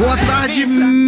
Boa tarde,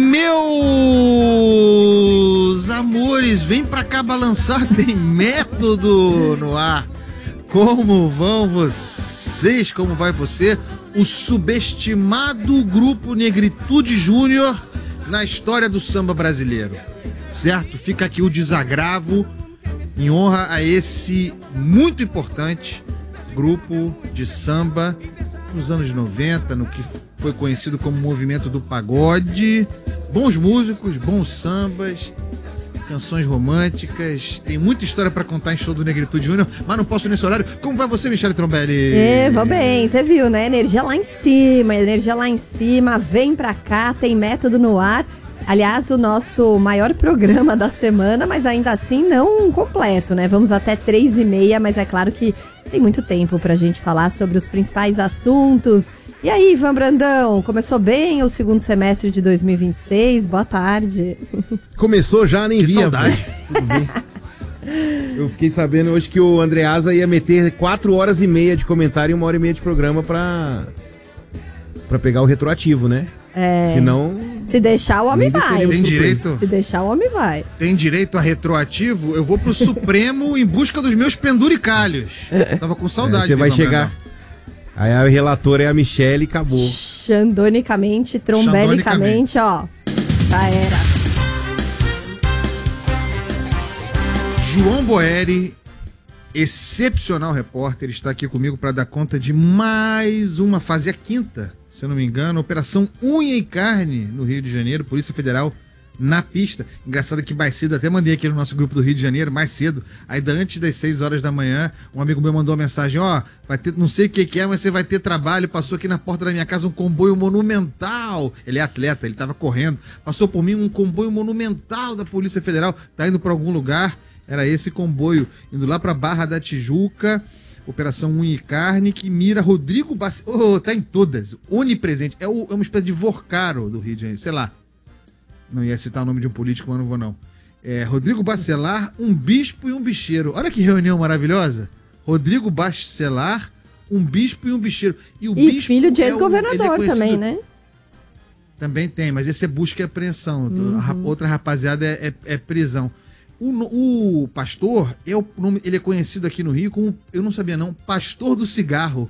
meus amores. Vem pra cá balançar, tem método no ar. Como vão vocês? Como vai você? O subestimado grupo Negritude Júnior na história do samba brasileiro. Certo? Fica aqui o desagravo em honra a esse muito importante grupo de samba nos anos 90, no que foi conhecido como movimento do pagode. Bons músicos, bons sambas, canções românticas. Tem muita história pra contar em show do Negritude Júnior, mas não posso nesse horário. Como vai você, Michele Trombelli? Vou bem. Você viu, né? Energia lá em cima. Vem pra cá, tem método no ar. Aliás, o nosso maior programa da semana, mas ainda assim não completo, né? Vamos até 3h30, mas é claro que tem muito tempo pra gente falar sobre os principais assuntos. E aí, Ivan Brandão, começou bem o segundo semestre de 2026? Boa tarde. Começou já, nem vi. Saudade. Tudo bem. Eu fiquei sabendo hoje que o Andreasa ia meter 4h30 de comentário e 1h30 de programa pra pegar o retroativo, né? Senão... Se deixar, o homem vai. Tem direito? Se deixar, o homem vai. Tem direito a retroativo? Eu vou pro Supremo em busca dos meus penduricalhos. Tava com saudade. Você vai chegar. Aí a relatora é a Michele e acabou. Xandonicamente, trombelicamente, ó. Já era. João Boeri, excepcional repórter, está aqui comigo para dar conta de mais uma fase, a quinta, se eu não me engano, Operação Unha e Carne no Rio de Janeiro, Polícia Federal na pista. Engraçado que mais cedo, até mandei aqui no nosso grupo do Rio de Janeiro, mais cedo, ainda antes das 6 horas da manhã, um amigo meu mandou uma mensagem, vai ter, não sei o que é, mas você vai ter trabalho, passou aqui na porta da minha casa um comboio monumental, ele é atleta, ele estava correndo, passou por mim um comboio monumental da Polícia Federal, tá indo para algum lugar. Era esse comboio, indo lá pra Barra da Tijuca, Operação Unha e Carne, que mira Rodrigo Bacelar. Tá em todas, onipresente. É uma espécie de Vorcaro do Rio de Janeiro, sei lá. Não ia citar o nome de um político, mas não vou não. Rodrigo Bacelar, um bispo e um bicheiro. Olha que reunião maravilhosa. Rodrigo Bacelar, um bispo e um bicheiro. E bispo filho de ex-governador também, né? Também tem, mas esse é busca e apreensão. Outra rapaziada é prisão. O pastor, ele é conhecido aqui no Rio como, eu não sabia não, pastor do cigarro.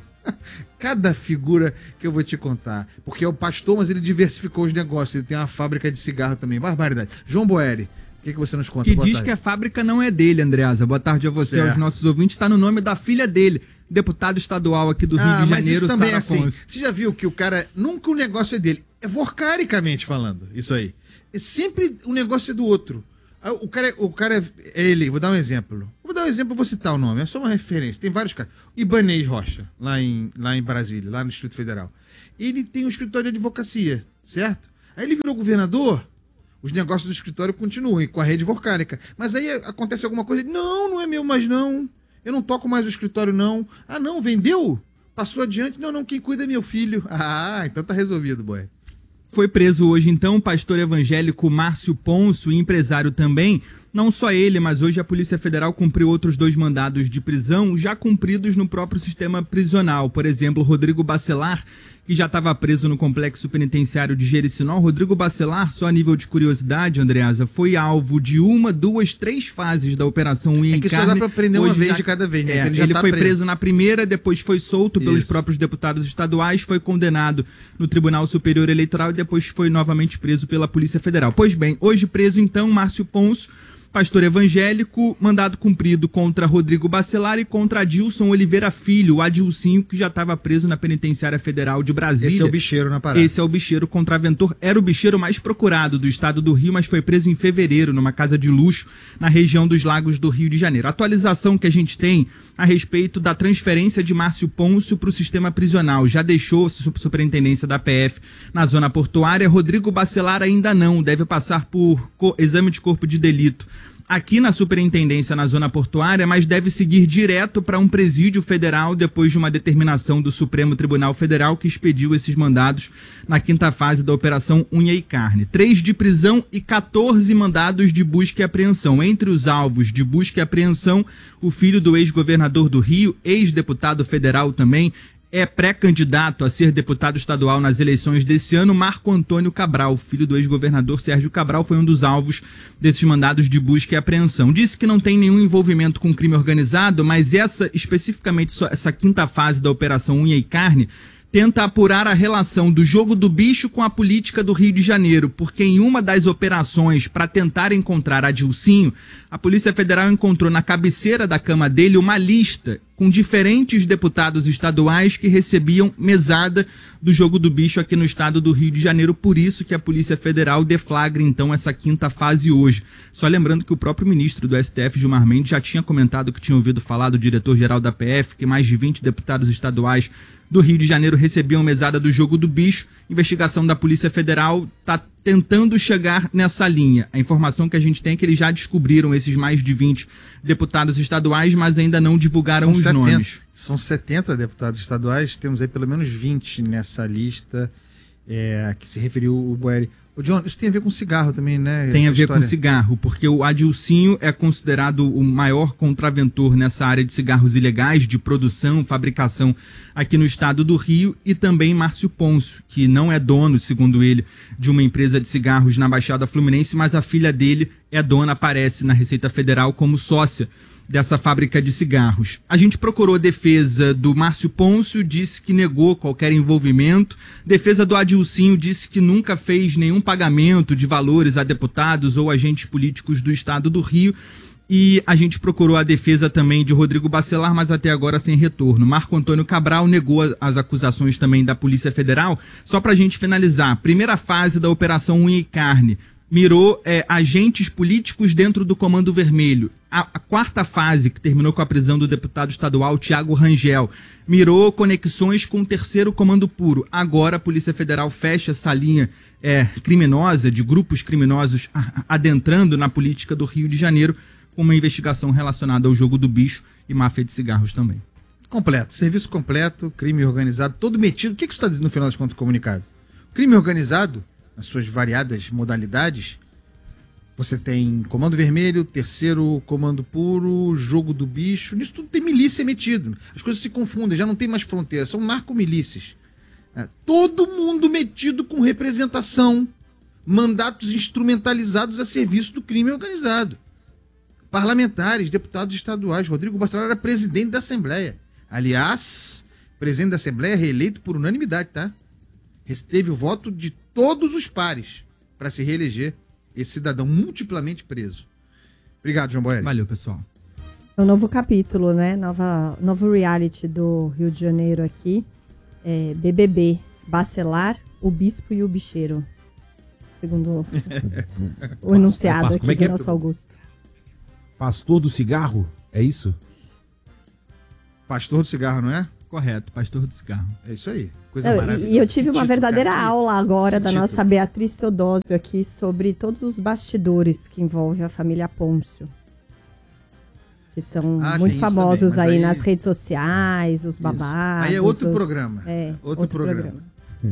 Cada figura que eu vou te contar. Porque é o pastor, mas ele diversificou os negócios. Ele tem uma fábrica de cigarro também. Barbaridade. João Boeri, o que você nos conta? Que diz que a fábrica não é dele, Andreasa. Boa tarde a você, aos nossos ouvintes. Está no nome da filha dele, deputado estadual aqui do Rio de Janeiro, mas isso também Sara é assim. Ponce. Você já viu que o cara, nunca o negócio é dele. É vorcaricamente falando, isso aí. É sempre o negócio é do outro. O cara é ele, vou dar um exemplo. Vou citar o nome, é só uma referência. Tem vários caras. Ibanez Rocha, lá em Brasília, lá no Distrito Federal. Ele tem um escritório de advocacia, certo? Aí ele virou governador, os negócios do escritório continuam com a rede vorcárica. Mas aí acontece alguma coisa, não é meu mais não. Eu não toco mais o escritório não. Ah não, vendeu? Passou adiante? Não, quem cuida é meu filho. Ah, então tá resolvido, boy. Foi preso hoje, então, o pastor evangélico Márcio Ponço, empresário também. Não só ele, mas hoje a Polícia Federal cumpriu outros 2 mandados de prisão, já cumpridos no próprio sistema prisional. Por exemplo, Rodrigo Bacelar, que já estava preso no complexo penitenciário de Jericinó. Rodrigo Bacelar, só a nível de curiosidade, Andreasa, foi alvo de 1, 2, 3 fases da Operação Unha e Carne. É que só dá pra prender uma vez de cada vez, né? Ele foi preso na primeira, depois foi solto pelos próprios deputados estaduais, foi condenado no Tribunal Superior Eleitoral e depois foi novamente preso pela Polícia Federal. Pois bem, hoje preso então Márcio Ponço, pastor evangélico, mandado cumprido contra Rodrigo Bacelar e contra Adilson Oliveira Filho, o Adilcinho, que já estava preso na Penitenciária Federal de Brasília. Esse é o bicheiro na parada. Esse é o bicheiro contraventor. Era o bicheiro mais procurado do estado do Rio, mas foi preso em fevereiro, numa casa de luxo, na região dos Lagos do Rio de Janeiro. A atualização que a gente tem a respeito da transferência de Márcio Ponço para o sistema prisional. Já deixou a superintendência da PF na zona portuária. Rodrigo Bacelar ainda não, deve passar por exame de corpo de delito aqui na superintendência na zona portuária, mas deve seguir direto para um presídio federal depois de uma determinação do Supremo Tribunal Federal que expediu esses mandados na 5ª fase da Operação Unha e Carne. 3 de prisão e 14 mandados de busca e apreensão. Entre os alvos de busca e apreensão, o filho do ex-governador do Rio, ex-deputado federal também, é pré-candidato a ser deputado estadual nas eleições desse ano. Marco Antônio Cabral, filho do ex-governador Sérgio Cabral, foi um dos alvos desses mandados de busca e apreensão. Disse que não tem nenhum envolvimento com crime organizado, mas especificamente essa quinta fase da Operação Unha e Carne tenta apurar a relação do jogo do bicho com a política do Rio de Janeiro, porque em uma das operações para tentar encontrar Adilcinho, a Polícia Federal encontrou na cabeceira da cama dele uma lista com diferentes deputados estaduais que recebiam mesada do jogo do bicho aqui no estado do Rio de Janeiro. Por isso que a Polícia Federal deflagra então essa quinta fase hoje. Só lembrando que o próprio ministro do STF, Gilmar Mendes, já tinha comentado que tinha ouvido falar do diretor-geral da PF, que mais de 20 deputados estaduais do Rio de Janeiro recebiam mesada do jogo do bicho. Investigação da Polícia Federal está tentando chegar nessa linha. A informação que a gente tem é que eles já descobriram esses mais de 20 deputados estaduais, mas ainda não divulgaram os nomes. São 70 deputados estaduais, temos aí pelo menos 20 nessa lista que se referiu o Boeri. Ô John, isso tem a ver com cigarro também, né? Tem a ver com cigarro, porque o Adilcinho é considerado o maior contraventor nessa área de cigarros ilegais, de produção, fabricação aqui no estado do Rio, e também Márcio Pôncio, que não é dono, segundo ele, de uma empresa de cigarros na Baixada Fluminense, mas a filha dele é dona, aparece na Receita Federal como sócia dessa fábrica de cigarros. A gente procurou a defesa do Márcio Pôncio, disse que negou qualquer envolvimento. Defesa do Adilcinho disse que nunca fez nenhum pagamento de valores a deputados ou agentes políticos do estado do Rio. E a gente procurou a defesa também de Rodrigo Bacelar, mas até agora sem retorno. Marco Antônio Cabral negou as acusações também da Polícia Federal. Só pra gente finalizar, primeira fase da Operação Unha e Carne mirou agentes políticos dentro do Comando Vermelho. A quarta fase, que terminou com a prisão do deputado estadual Tiago Rangel, mirou conexões com o terceiro Comando Puro. Agora a Polícia Federal fecha essa linha criminosa, de grupos criminosos adentrando na política do Rio de Janeiro, com uma investigação relacionada ao jogo do bicho e máfia de cigarros também. Completo, serviço completo, crime organizado, todo metido. O que você está dizendo no final das contas do comunicado? Crime organizado, nas suas variadas modalidades, você tem Comando Vermelho, terceiro Comando Puro, jogo do bicho, nisso tudo tem milícia metido. As coisas se confundem, já não tem mais fronteira, são narcomilícias. Todo mundo metido com representação, mandatos instrumentalizados a serviço do crime organizado. Parlamentares, deputados estaduais. Rodrigo Bacelar era presidente da Assembleia. Aliás, presidente da Assembleia reeleito por unanimidade, tá? Teve o voto de todos os pares para se reeleger esse cidadão multiplamente preso. Obrigado, João Boeri. Valeu, pessoal. É um novo capítulo, né? Novo reality do Rio de Janeiro aqui. BBB, Bacelar, o Bispo e o Bicheiro. Segundo o enunciado aqui do nosso Augusto. Pastor do cigarro? É isso? Pastor do cigarro, não é? Correto, pastor do cigarro. É isso aí. Coisa maravilhosa. E eu tive uma verdadeira aula agora da nossa Beatriz Teodósio aqui sobre todos os bastidores que envolvem a família Pôncio. Que são muito famosos também, aí nas redes sociais, os babados. Aí é outro programa. Outro programa.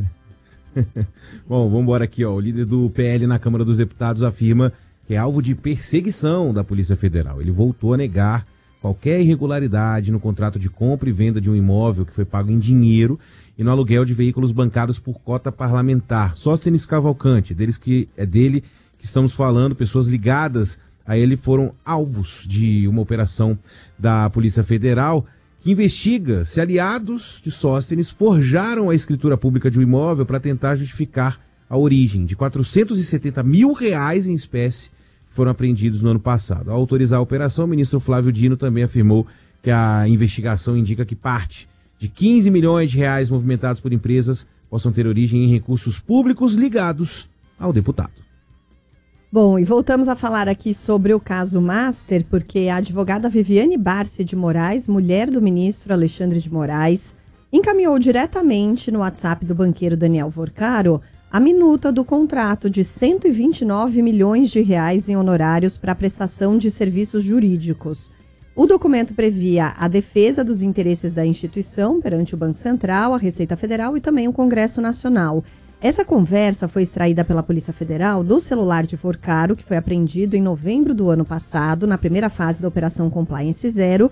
Bom, vamos embora aqui, ó. O líder do PL na Câmara dos Deputados afirma que é alvo de perseguição da Polícia Federal. Ele voltou a negar qualquer irregularidade no contrato de compra e venda de um imóvel que foi pago em dinheiro e no aluguel de veículos bancados por cota parlamentar. Sóstenes Cavalcante, dele que estamos falando, pessoas ligadas a ele foram alvos de uma operação da Polícia Federal que investiga se aliados de Sóstenes forjaram a escritura pública de um imóvel para tentar justificar a origem de R$470 mil em espécie que foram apreendidos no ano passado. Ao autorizar a operação, o ministro Flávio Dino também afirmou que a investigação indica que parte de R$15 milhões movimentados por empresas possam ter origem em recursos públicos ligados ao deputado. Bom, e voltamos a falar aqui sobre o caso Master, porque a advogada Viviane Barsi de Moraes, mulher do ministro Alexandre de Moraes, encaminhou diretamente no WhatsApp do banqueiro Daniel Vorcaro a minuta do contrato de R$129 milhões em honorários para a prestação de serviços jurídicos. O documento previa a defesa dos interesses da instituição perante o Banco Central, a Receita Federal e também o Congresso Nacional. Essa conversa foi extraída pela Polícia Federal do celular de Vorcaro, que foi apreendido em novembro do ano passado, na primeira fase da Operação Compliance Zero,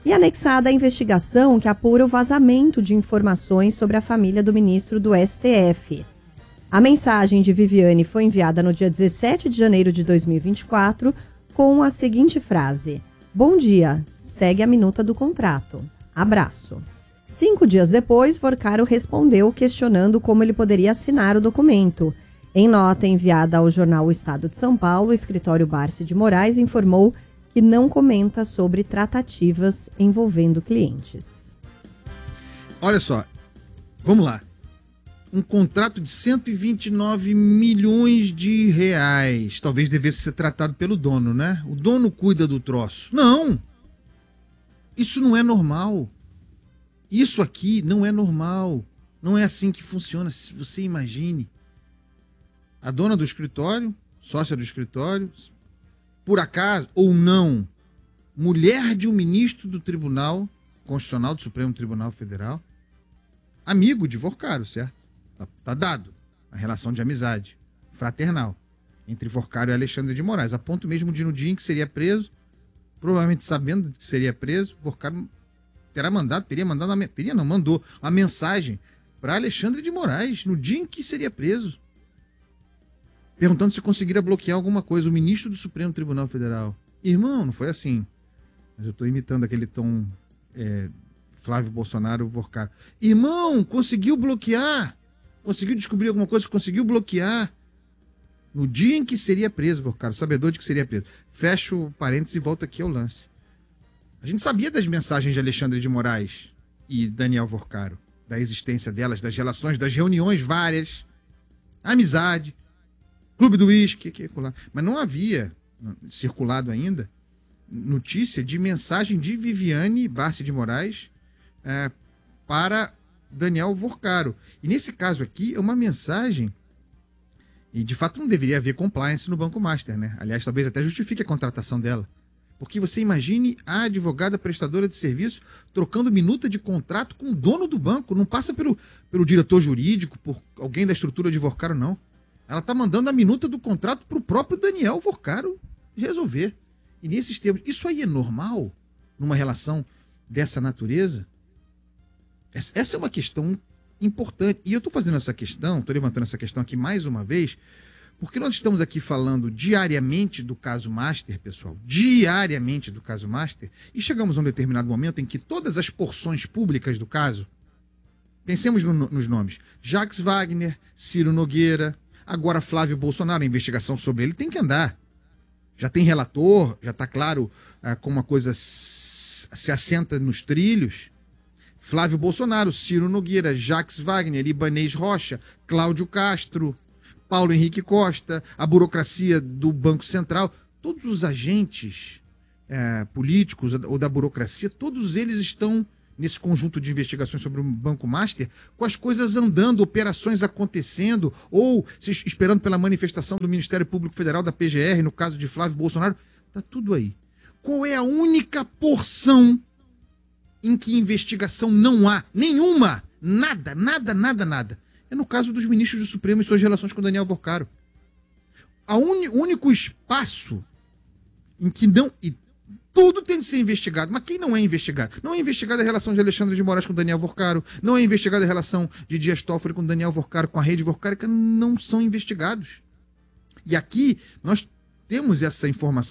e anexada à investigação que apura o vazamento de informações sobre a família do ministro do STF. A mensagem de Viviane foi enviada no dia 17 de janeiro de 2024 com a seguinte frase: "Bom dia, segue a minuta do contrato. Abraço." 5 dias depois, Vorcaro respondeu questionando como ele poderia assinar o documento. Em nota enviada ao jornal O Estado de São Paulo, o escritório Barsi de Moraes informou que não comenta sobre tratativas envolvendo clientes. Olha só, vamos lá. Um contrato de 129 milhões de reais. Talvez devesse ser tratado pelo dono, né? O dono cuida do troço. Não! Isso não é normal. Isso aqui não é normal. Não é assim que funciona. Se você imagine. A dona do escritório, sócia do escritório, por acaso ou não, mulher de um ministro do Tribunal Constitucional, do Supremo Tribunal Federal, amigo de Vorcaro, certo? Tá dado a relação de amizade fraternal entre Vorcaro e Alexandre de Moraes, a ponto mesmo de no dia em que seria preso, provavelmente sabendo que seria preso, Vorcaro mandou uma mensagem para Alexandre de Moraes no dia em que seria preso, perguntando se conseguiria bloquear alguma coisa. O ministro do Supremo Tribunal Federal. Irmão, não foi assim. Mas eu estou imitando aquele tom Flávio Bolsonaro, Vorcaro. Irmão, conseguiu bloquear. Conseguiu descobrir alguma coisa, conseguiu bloquear. No dia em que seria preso, Vorcaro, sabedor de que seria preso. Fecho o parênteses e volto aqui ao lance. A gente sabia das mensagens de Alexandre de Moraes e Daniel Vorcaro, da existência delas, das relações, das reuniões várias, amizade, Clube do Uísque, mas não havia circulado ainda notícia de mensagem de Viviane Barsi de Moraes para Daniel Vorcaro. E nesse caso aqui é uma mensagem, e de fato não deveria haver compliance no Banco Master, né? Aliás, talvez até justifique a contratação dela. Porque você imagine a advogada prestadora de serviço trocando minuta de contrato com o dono do banco. Não passa pelo diretor jurídico, por alguém da estrutura de Vorcaro, não. Ela está mandando a minuta do contrato para o próprio Daniel Vorcaro resolver. E nesses termos, isso aí é normal numa relação dessa natureza? Essa é uma questão importante. E eu estou fazendo essa questão, estou levantando essa questão aqui mais uma vez, porque nós estamos aqui falando diariamente do caso Master, pessoal, diariamente do caso Master, e chegamos a um determinado momento em que todas as porções públicas do caso, pensemos nos nomes, Jacques Wagner, Ciro Nogueira, agora Flávio Bolsonaro, a investigação sobre ele tem que andar. Já tem relator, já está claro como a coisa se assenta nos trilhos. Flávio Bolsonaro, Ciro Nogueira, Jacques Wagner, Ibanez Rocha, Cláudio Castro, Paulo Henrique Costa, a burocracia do Banco Central, todos os agentes políticos ou da burocracia, todos eles estão nesse conjunto de investigações sobre o Banco Master, com as coisas andando, operações acontecendo, ou esperando pela manifestação do Ministério Público Federal, da PGR, no caso de Flávio Bolsonaro, tá tudo aí. Qual é a única porção em que investigação não há? Nenhuma! Nada, nada, nada, nada. É no caso dos ministros do Supremo e suas relações com Daniel Vorcaro. O único espaço em que não... Tudo tem de ser investigado, mas quem não é investigado? Não é investigada a relação de Alexandre de Moraes com Daniel Vorcaro, não é investigada a relação de Dias Toffoli com Daniel Vorcaro, com a rede Vorcárica, não são investigados. E aqui nós temos essa informação